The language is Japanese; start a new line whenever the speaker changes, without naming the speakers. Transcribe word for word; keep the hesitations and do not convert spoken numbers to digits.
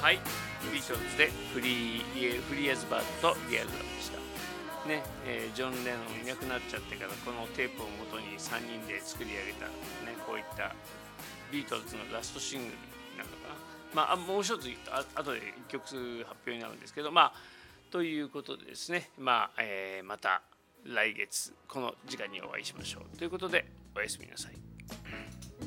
はい、ビートルズでフリーフリーアズバードとリアルラブでしたね。えージョン・レノンいなくなっちゃってからこのテープをもとにさんにんで作り上げた、ね、こういったビートルズのラストシングルなのかな。まあ、あもう一つあ後でいっきょく発表になるんですけど、まあということでですね、まあえーまた来月この時間にお会いしましょうということで、おやすみなさい。